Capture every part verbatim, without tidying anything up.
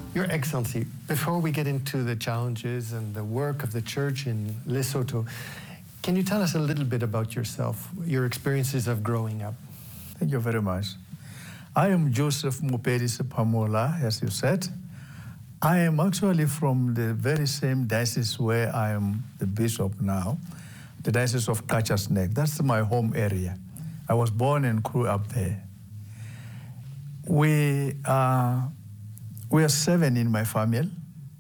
Your Excellency, before we get into the challenges and the work of the church in Lesotho, can you tell us a little bit about yourself, your experiences of growing up? Thank you very much. I am Joseph Mopedi Sepamola, as you said. I am actually from the very same diocese where I am the bishop now, the Diocese of Gqeberha Neck. That's my home area. I was born and grew up there. We are, we are seven in my family.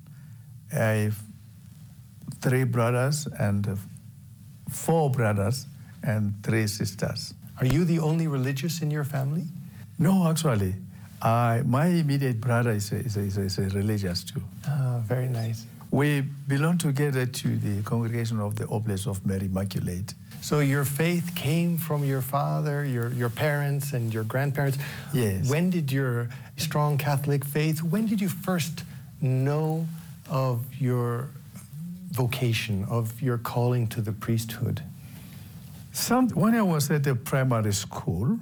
I have three brothers and four brothers and three sisters. Are you the only religious in your family? No, actually. Uh, my immediate brother is a, is, a, is, a, is a religious too. Ah, very nice. We belong together to the congregation of the Oblates of Mary Immaculate. So your faith came from your father, your, your parents, and your grandparents. Yes. When did your strong Catholic faith, when did you first know of your vocation, of your calling to the priesthood? Some, when I was at a primary school,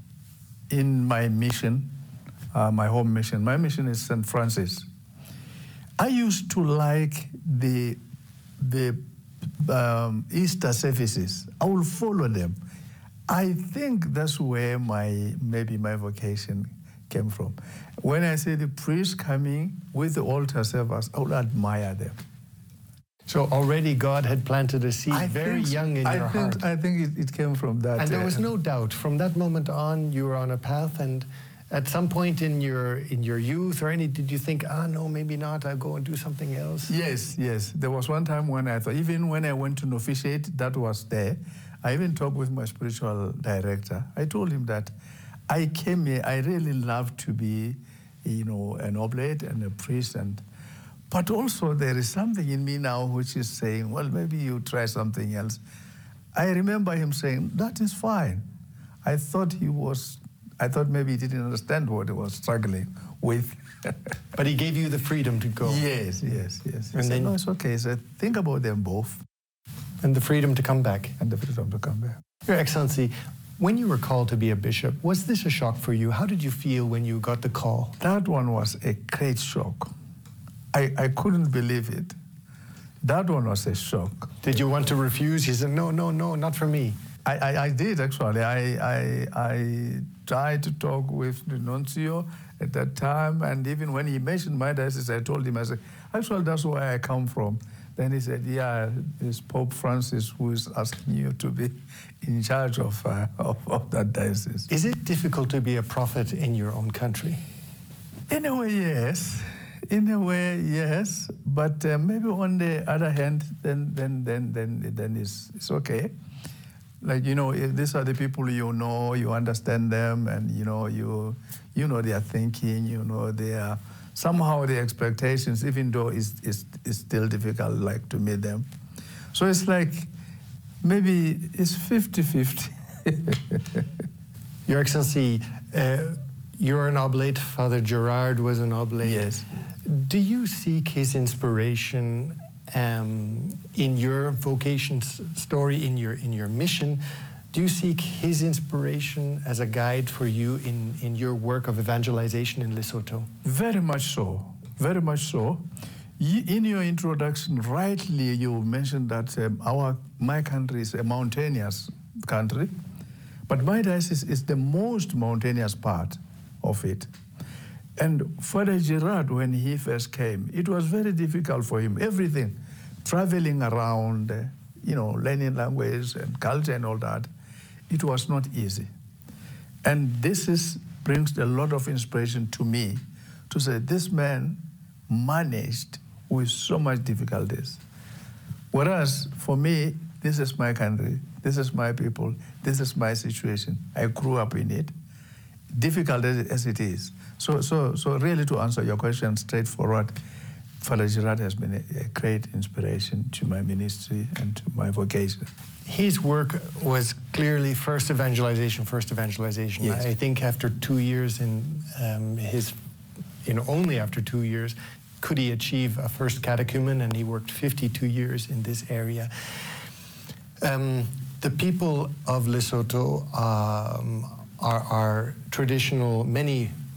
in my mission, uh, my home mission, my mission is Saint Francis, I used to like the, the um, Easter services. I will follow them. I think that's where my, maybe my vocation came from. When I see the priests coming with the altar servers, I will admire them. So already God had planted a seed I very think, young in I your think, heart. I think it, it came from that. And there uh, was no doubt. From that moment on, you were on a path, and at some point in your in your youth or any, did you think, ah, no, maybe not, I'll go and do something else? Yes, yes. There was one time when I thought, even when I went to novitiate, that was there. I even talked with my spiritual director. I told him that I came here, I really love to be, you know, an oblate and a priest, and but also there is something in me now which is saying, well, maybe you try something else. I remember him saying, that is fine. I thought he was, I thought maybe he didn't understand what he was struggling with. But he gave you the freedom to go. Yes, yes, yes. He And said, then, no, it's okay. He said, think about them both. And the freedom to come back. And the freedom to come back. Your Excellency, when you were called to be a bishop, was this a shock for you? How did you feel when you got the call? That one was a great shock. I, I couldn't believe it. That one was a shock. Did you want to refuse? You said, no, no, no, not for me. I, I, I did, actually. I, I, I tried to talk with the nuncio at that time, and even when he mentioned my diocese, I told him, I said, actually, that's where I come from. Then he said, yeah, it's Pope Francis who is asking you to be in charge of, uh, of, of that diocese. Is it difficult to be a prophet in your own country? In a way, yes. In a way, yes. But uh, maybe on the other hand, then then then then then it's it's okay. Like, you know, if these are the people you know, you understand them, and you know you you know their thinking, you know their somehow the expectations, even though it's it's, it's still difficult, like to meet them. So it's like maybe it's fifty fifty. Your Excellency, uh, you're an oblate. Father Gerard was an oblate. Yes. Do you seek his inspiration um, in your vocation story, in your in your mission? Do you seek his inspiration as a guide for you in, in your work of evangelization in Lesotho? Very much so. Very much so. In your introduction, rightly you mentioned that um, our my country is a mountainous country, but my diocese is the most mountainous part of it. And Father Gerard, when he first came, it was very difficult for him. Everything, traveling around, uh, you know, learning language and culture and all that, it was not easy. And this is, brings a lot of inspiration to me to say, this man managed with so much difficulties. Whereas for me, this is my country, this is my people, this is my situation. I grew up in it, difficult as it is. So, so, so really to answer your question straightforward, Father Gerard has been a, a great inspiration to my ministry and to my vocation. His work was clearly first evangelization, first evangelization. Yes. I think after two years in um, his, you know, only after two years, could he achieve a first catechumen, and he worked fifty-two years in this area. Um, the people of Lesotho um, are, are traditional, many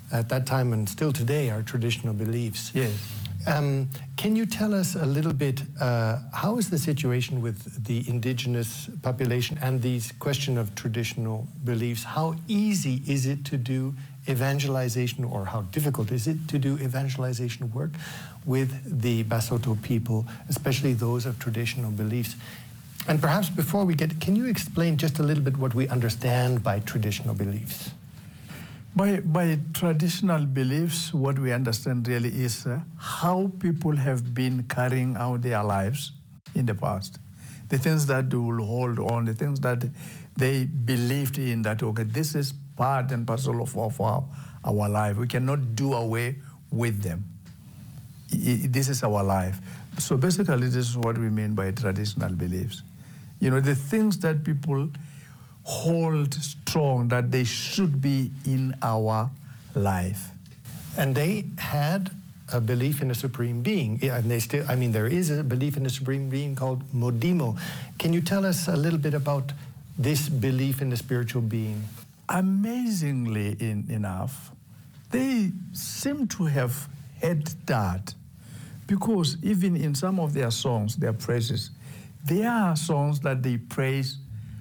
at that time and still today are traditional beliefs. Yes. Um, can you tell us a little bit, uh, how is the situation with the indigenous population and these question of traditional beliefs? How easy is it to do evangelization, or how difficult is it to do evangelization work with the Basotho people, especially those of traditional beliefs? And perhaps before we get, can you explain just a little bit what we understand by traditional beliefs? By, by traditional beliefs, what we understand really is uh, how people have been carrying out their lives in the past. The things that they will hold on, the things that they believed in, that, okay, this is part and parcel of, of our, our life. We cannot do away with them. I, this is our life. So basically, this is what we mean by traditional beliefs. You know, the things that people hold strong, that they should be in our life. And they had a belief in a supreme being. And they still, I mean, there is a belief in a supreme being called Modimo. Can you tell us a little bit about this belief in the spiritual being? Amazingly in, enough, they seem to have had that, because even in some of their songs, their praises, there are songs that they praise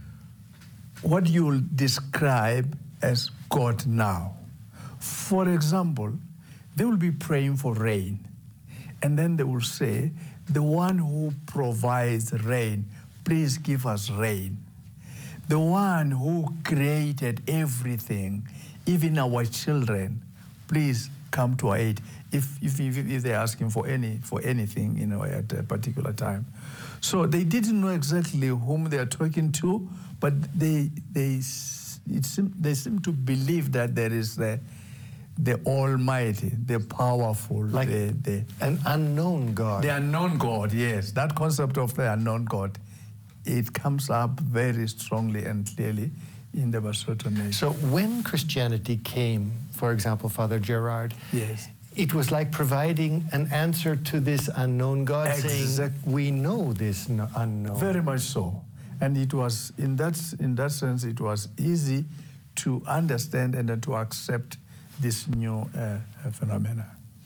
what you'll describe as God now. For example, they will be praying for rain, and then they will say, the one who provides rain, please give us rain. The one who created everything, even our children, please come to our aid. If, if, if, if they're asking for any for anything, you know, at a particular time. So they didn't know exactly whom they are talking to, but they they it seem, they seem to believe that there is the the Almighty, the powerful, like the, the an unknown God. The unknown God, yes. That concept of the unknown God, it comes up very strongly and clearly in the Basotho nation. So when Christianity came, for example, Father Gerard, yes, it was like providing an answer to this unknown God, exact. saying, we know this no unknown. Very much so. And it was, in that, in that sense, it was easy to understand and then to accept this new uh, phenomena.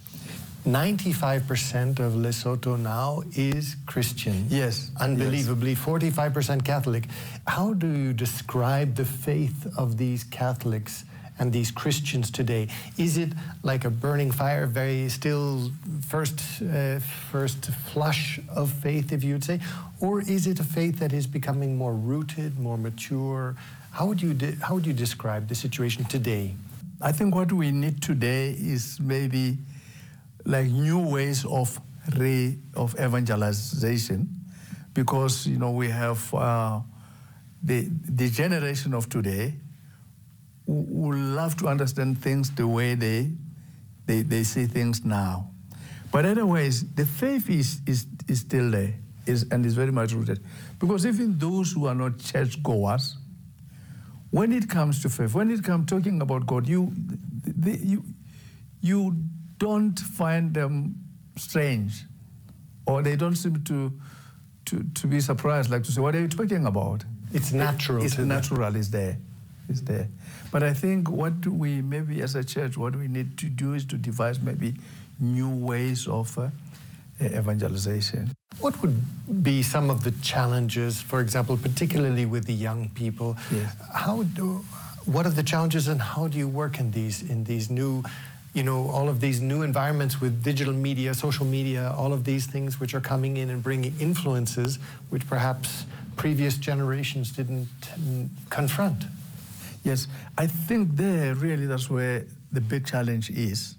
ninety-five percent of Lesotho now is Christian. Yes. Unbelievably, yes. forty-five percent Catholic. How do you describe the faith of these Catholics and these Christians today? Is it like a burning fire, very still first, uh, first flush of faith, if you'd say? Or is it a faith that is becoming more rooted, more mature? How would you, de how would you describe the situation today? I think what we need today is maybe like new ways of re of evangelization, because you know we have uh, the the generation of today who, who love to understand things the way they they they see things now. But anyways, the faith is is is still there, is and is very much rooted, because even those who are not church goers, when it comes to faith, when it comes talking about God, you, they, you, you don't find them strange, or they don't seem to, to, to be surprised, like to say, what are you talking about? It's natural. It's to natural, them. It's there, it's there. But I think what we, maybe as a church, what we need to do is to devise maybe new ways of uh, evangelization. What would be some of the challenges, for example, particularly with the young people? Yes. How do, what are the challenges, and how do you work in these in these new, you know, all of these new environments with digital media, social media, all of these things which are coming in and bringing influences which perhaps previous generations didn't confront? Yes, I think there really that's where the big challenge is.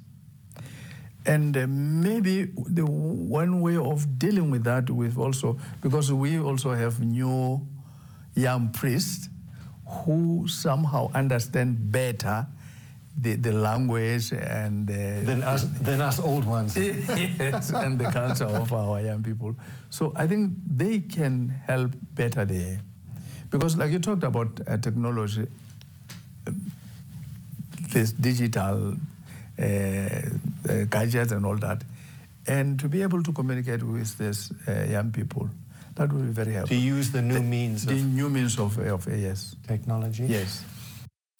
And uh, maybe the one way of dealing with that with also, because we also have new young priests who somehow understand better the, the language and uh, than us than us old ones. Yes, and the culture of our young people. So I think they can help better there, because like you talked about uh, technology, uh, this digital uh, uh, gadgets and all that, and to be able to communicate with these uh, young people, that would be very helpful. To use the new the, means the of new means of, of uh, yes technology. Yes.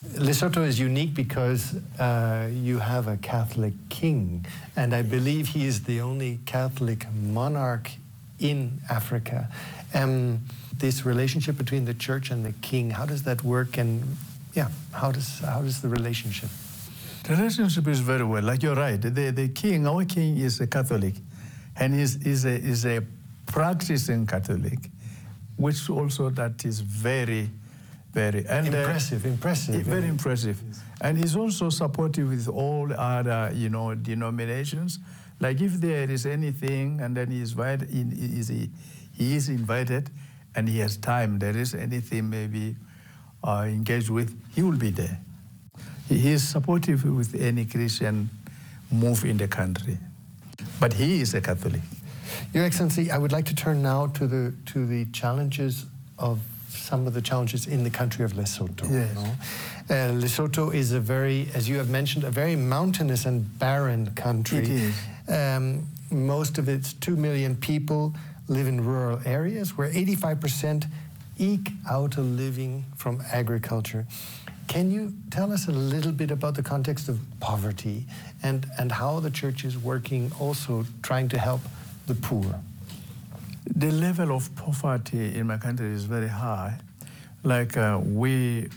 Lesotho is unique because uh, you have a Catholic king, and I believe he is the only Catholic monarch in Africa. Um, this relationship between the church and the king, how does that work? And yeah, how does how does the relationship? The relationship is very well. Like you're right, the the king, our king is a Catholic, and is is a is a practicing Catholic, which also that is very. Very and, impressive, uh, impressive. Very impressive. Yes. And he's also supportive with all other, you know, denominations. Like if there is anything and then he is invited, he is, he is invited and he has time, there is anything maybe uh, engaged with, he will be there. He is supportive with any Christian move in the country. But he is a Catholic. Your Excellency, I would like to turn now to the, to the challenges of some of the challenges in the country of Lesotho. Yes. You know? uh, Lesotho is a very, as you have mentioned, a very mountainous and barren country. It is. Um, most of its two million people live in rural areas where eighty-five percent eke out a living from agriculture. Can you tell us a little bit about the context of poverty and, and how the church is working also trying to help the poor? The level of poverty in my country is very high. Like uh, we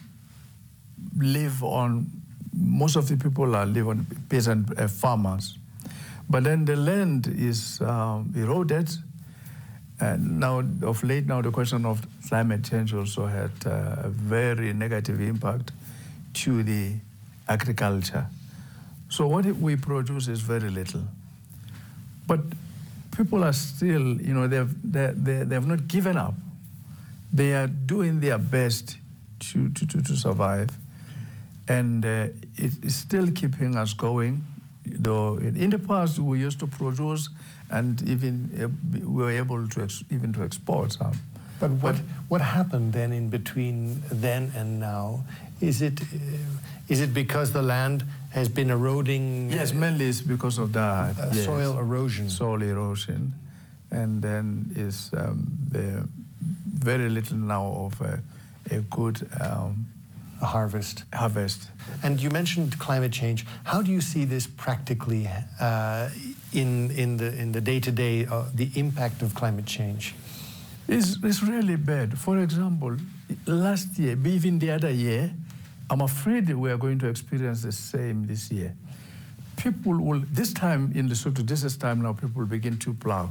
live on, most of the people are live on peasant uh, farmers. But then the land is um, eroded. And now, of late now, the question of climate change also had uh, a very negative impact to the agriculture. So what we produce is very little. But people are still, you know, they've, they, they, they have not given up. They are doing their best to, to, to, to survive. And uh, it is still keeping us going. Though in the past, we used to produce and even uh, we were able to ex even to export some. But what, what happened then in between then and now? Is it, uh, is it because the land has been eroding? Yes, mainly it's because of that. Uh, yes. Soil erosion. Soil erosion. And then is um, the very little now of a, a good um, a harvest. Harvest. And you mentioned climate change. How do you see this practically uh, in, in the in the day-to-day, uh, the impact of climate change? It's, it's really bad. For example, last year, even the other year, I'm afraid we are going to experience the same this year. People will, this time in Lesotho, this is time now people begin to plow.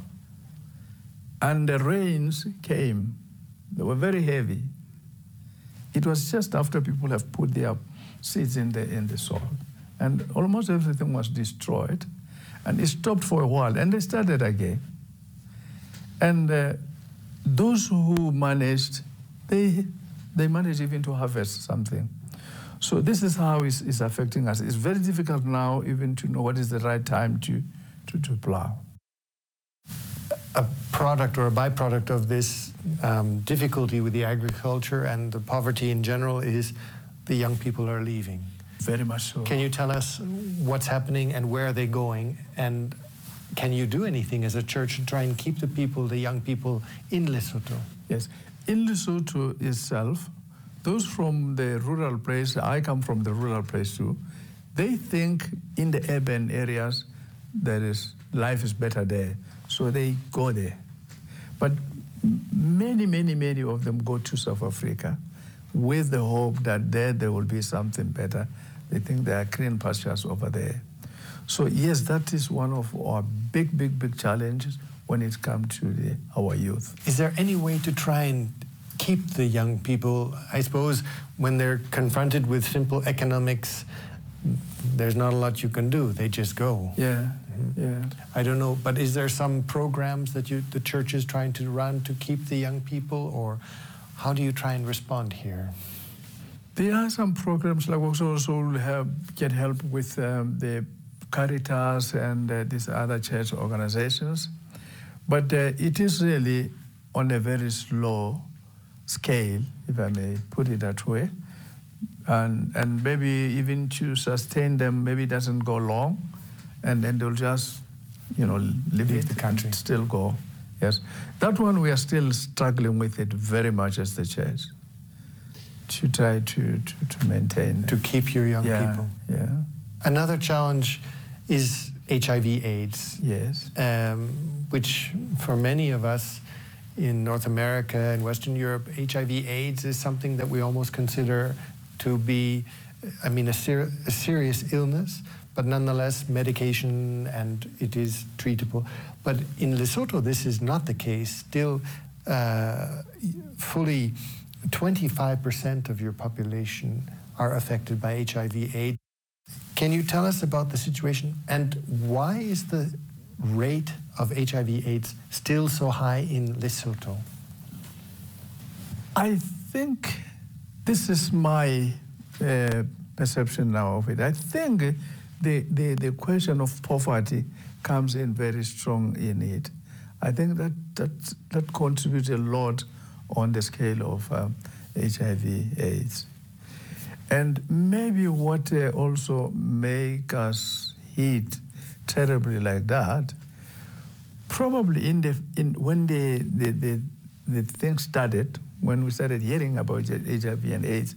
And the rains came. They were very heavy. It was just after people have put their seeds in the, in the soil. And almost everything was destroyed. And it stopped for a while, and they started again. And uh, those who managed, they, they managed even to harvest something. So this is how it's, it's affecting us. It's very difficult now even to know what is the right time to, to, to plow. A product or a byproduct of this um, difficulty with the agriculture and the poverty in general is the young people are leaving. Very much so. Can you tell us what's happening and where are they going? And can you do anything as a church to try and keep the people, the young people, in Lesotho? Yes. In Lesotho itself, those from the rural place, I come from the rural place too, they think in the urban areas there is, life is better there. So they go there. But many, many, many of them go to South Africa with the hope that there there will be something better. They think there are green pastures over there. So yes, that is one of our big, big, big challenges when it comes to the, our youth. Is there any way to try and keep the young people, I suppose, when they're confronted with simple economics, there's not a lot you can do. They just go. Yeah, yeah. I don't know, but is there some programs that you, the church is trying to run to keep the young people, or how do you try and respond here? There are some programs, like also, also help, get help with um, the Caritas and uh, these other church organizations. But uh, it is really on a very slow scale, if I may put it that way. And, and maybe even to sustain them, maybe it doesn't go long, and then they'll just, you know, leave Leave the country. Still go. Yes. That one we are still struggling with it very much as the church. to try to, to, to maintain. To keep your young yeah, people. Yeah. Another challenge is H I V AIDS. Yes. Um, which for many of us in North America and Western Europe, H I V AIDS is something that we almost consider to be, I mean, a, ser a serious illness, but nonetheless medication, and it is treatable. But in Lesotho, this is not the case. Still, uh, fully twenty-five percent of your population are affected by H I V AIDS. Can you tell us about the situation, and why is the rate of H I V AIDS still so high in Lesotho? I think this is my uh, perception now of it. I think the, the, the question of poverty comes in very strong in it. I think that that, that contributes a lot on the scale of um, H I V AIDS. And maybe what uh, also make us hit terribly like that, probably in the in when the the, the the thing started, when we started hearing about H I V and AIDS,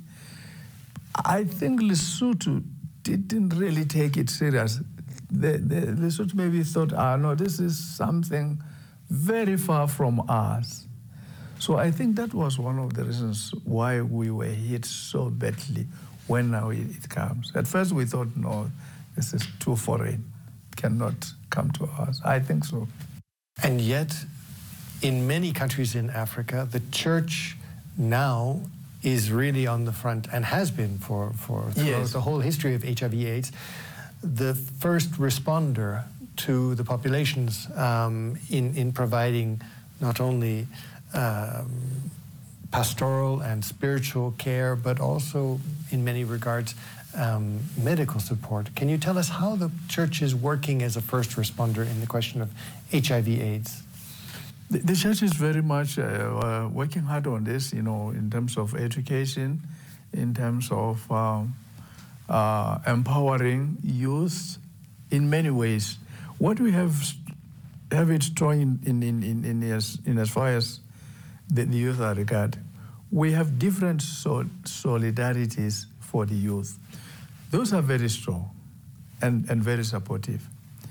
I think Lesotho didn't really take it serious. The, the Lesotho maybe thought, ah, no, this is something very far from us. So I think that was one of the reasons why we were hit so badly when now it, it comes. At first we thought, no, this is too foreign, cannot come to us. I think so. And yet, in many countries in Africa, the church now is really on the front, and has been for, for throughout yes. the whole history of H I V AIDS, the first responder to the populations um, in, in providing not only um, pastoral and spiritual care, but also in many regards um, medical support. Can you tell us how the church is working as a first responder in the question of H I V AIDS? The, the church is very much uh, uh, working hard on this, you know, in terms of education, in terms of um, uh, empowering youth in many ways. What we have have it strong in, in, in, in, in, as, in as far as the, the youth are regarded. We have different sol solidarities for the youth. Those are very strong and, and very supportive.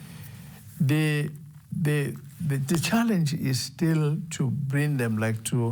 The, the, the, the challenge is still to bring them like to,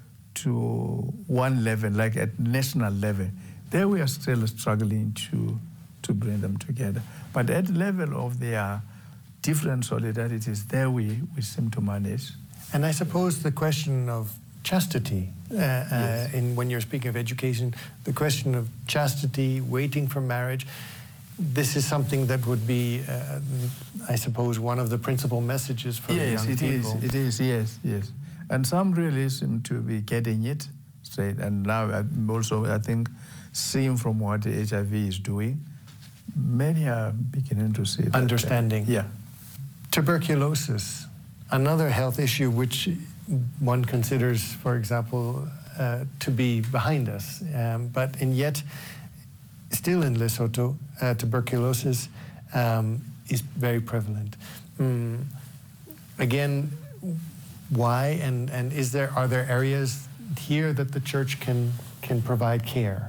to one level, like at national level. There we are still struggling to, to bring them together. But at the level of their different solidarities, there we, we seem to manage. And I suppose the question of chastity, uh, yes. uh, in when you're speaking of education, the question of chastity, waiting for marriage, this is something that would be, uh, I suppose, one of the principal messages for yes, the young it people. Yes, it is, yes, yes. And some really seem to be getting it straight. And now I'm also, I think, seeing from what the H I V is doing, many are beginning to see that. Understanding. Uh, yeah. Tuberculosis, another health issue which one considers, for example, uh, to be behind us. Um, but and yet, still in Lesotho, uh, tuberculosis um, is very prevalent. Mm. Again, why? And, and is there, are there areas here that the church can, can provide care?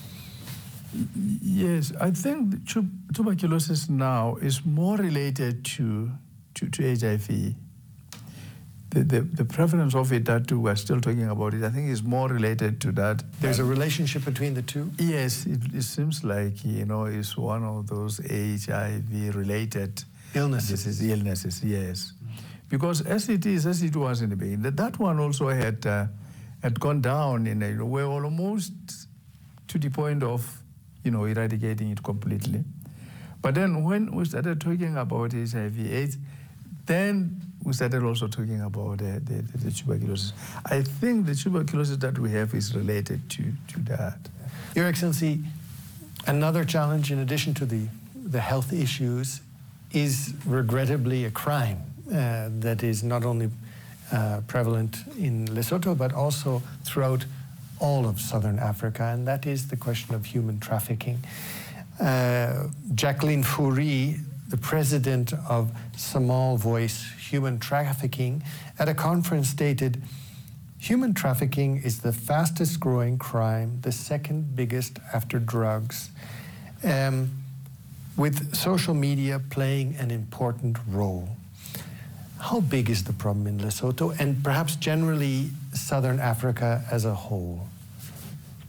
Yes, I think tuberculosis now is more related to, to, to H I V. The, the, the prevalence of it that we're still talking about it, I think is more related to that. There's a relationship between the two? Yes, it, it seems like, you know, it's one of those H I V-related illnesses. Illnesses, yes. Because as it is, as it was in the beginning, that, that one also had, uh, had gone down, in a, you know, we're almost to the point of, you know, eradicating it completely. But then when we started talking about H I V AIDS, then we started also talking about uh, the, the, the tuberculosis. I think the tuberculosis that we have is related to, to that. Your Excellency, another challenge in addition to the, the health issues is regrettably a crime uh, that is not only uh, prevalent in Lesotho, but also throughout all of Southern Africa, and that is the question of human trafficking. Uh, Jacqueline Fourie, the president of Small Voice Human Trafficking, at a conference stated, Human trafficking is the fastest growing crime, the second biggest after drugs, um, with social media playing an important role. How big is the problem in Lesotho and perhaps generally Southern Africa as a whole?